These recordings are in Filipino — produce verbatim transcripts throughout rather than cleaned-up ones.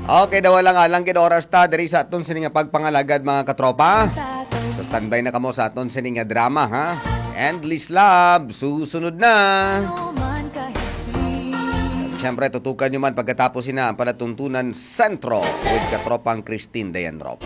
Okay, daw lang alang kin oras ta diri sa aton sining nga pagpangalagad mga katropa. So standby na kamo sa aton sining nga drama ha. Endless Love susunod na. Siyempre tutukan nyo man pagkatapos na ang palatuntunan Sentro with katropang Christine Dayan Ropa.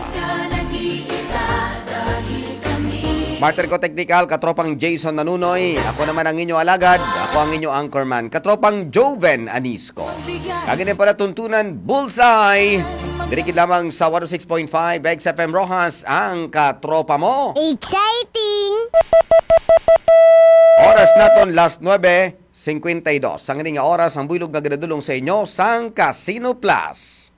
Marter ko technical, katropang Jason Nanunoy. Ako naman ang inyo alagad. Ako ang inyo anchorman, katropang Joven Anisco. Kagini pala tuntunan, Bullseye. Dirikid lamang sa one oh six point five X F M Rojas, ang katropa mo. Exciting! Oras naton last nine fifty-two. Ang nga oras ang builog na gadadulong sa inyo sang Casino Plus.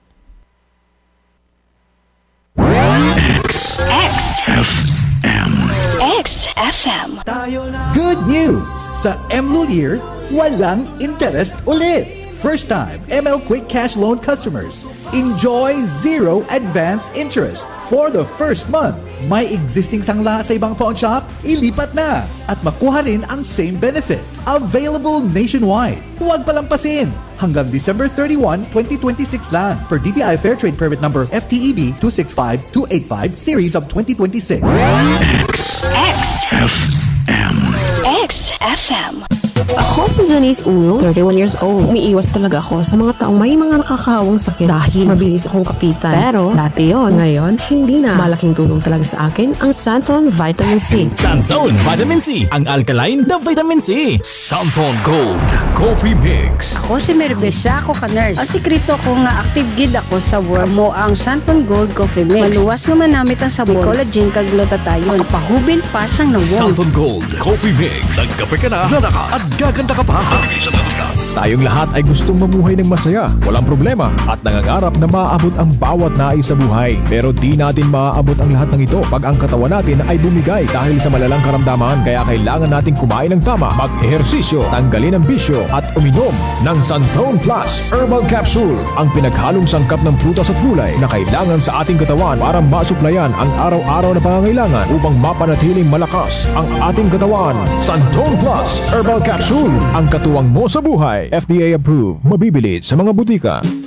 X F M X F M. Good news! Sa M. Lulier, walang interest ulit. First time M L Quick Cash Loan customers, enjoy zero advance interest for the first month. May existing sangla sa ibang pawn shop? Ilipat na at makuha rin ang same benefit. Available nationwide. Huwag palampasin. Hanggang December thirty-first, twenty twenty-six lang per D T I Fair Trade Permit Number F T E B two six five two eight five Series of twenty twenty-six. X X F M X F M. Ako si Janice Uno, thirty-one years old. Umiiwas talaga ako sa mga taong may mga nakakawang sakit dahil mabilis akong kapitan. Pero dati yon, ngayon hindi na. Malaking tulong talaga sa akin ang Santon Vitamin C. Santon Vitamin C, ang alkaline na vitamin C. Santon Gold Coffee Mix. Ako si Merbesa, ako ka-nurse. Ang sikreto ko nga active gid ako sa work mo ang Santon Gold Coffee Mix. Maluwas nga manamit ang sabon, collagen kag glutathione. Pahubil pa sang nawong. Santon Gold Coffee Mix. Nagkape ka na, lalakas at gaganda ka pa. Tayong lahat ay gustong mamuhay ng masaya, walang problema, at nangangarap na maaabot ang bawat nais sa buhay. Pero di natin maaabot ang lahat ng ito pag ang katawan natin ay bumigay dahil sa malalang karamdaman. Kaya kailangan nating kumain ng tama, mag-ehersisyo, tanggalin ang bisyo, at uminom ng Santon Plus Herbal Capsule, ang pinaghalong sangkap ng prutas at gulay na kailangan sa ating katawan para masuplayan ang araw-araw na pangangailangan upang mapanatiling malakas ang ating katawan. Santon Plus Herbal Capsule, ang katuwang mo sa buhay. F D A approved, mabibili sa mga butika.